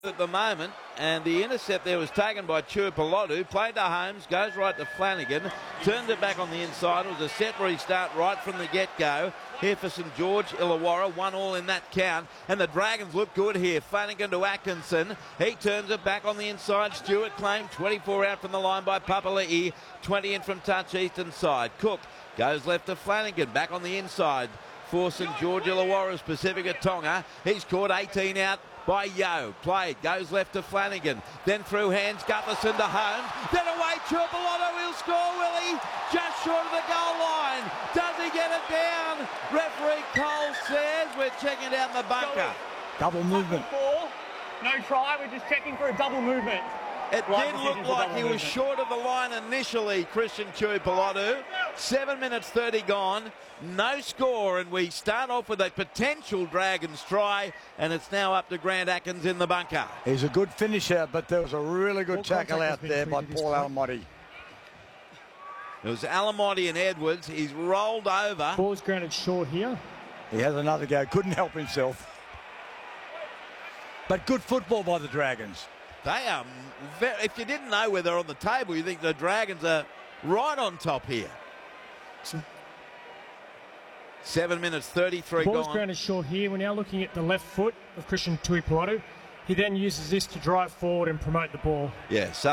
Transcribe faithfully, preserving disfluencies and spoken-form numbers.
at the moment, and the intercept there was taken by Tuipulotu, played to Holmes, goes right to Flanagan, turns it back on the inside. It was a set restart right from the get-go here for St George Illawarra, one all in that count, and the Dragons look good here. Flanagan to Atkinson, he turns it back on the inside. Stewart claimed twenty-four out from the line by Papali'i, twenty in from touch eastern side. Cook goes left to Flanagan, back on the inside for St George Illawarra's Pacifica Tonga. He's caught eighteen out by Yo. Played, goes left to Flanagan, then through hands Gutherson to Holmes, then away Tuipulotu, he'll score, will he? Just short of the goal line. Does he get it down? Referee Cole says we're checking it out in the bunker. Double movement. No try, we're just checking for a double movement. It Right did look like he was movement. short of the line initially, Christian Tuipulotu. Seven minutes thirty gone, no score, and we start off with a potential Dragons try, and it's now up to Grant Atkins in the bunker. He's a good finisher, but there was a really good All tackle out contact has there been by treated Paul as Alamotti. It was Alamotti and Edwards. He's rolled over. Ball's grounded short here. He has another go, couldn't help himself. But good football by the Dragons. They are, very, if you didn't know where they're on the table, you think the Dragons are right on top here. Seven minutes thirty-three Ball's gone. grounded short here. We're now looking at the left foot of Christian Tuipulotu. He then uses this to drive forward and promote the ball. Yeah, so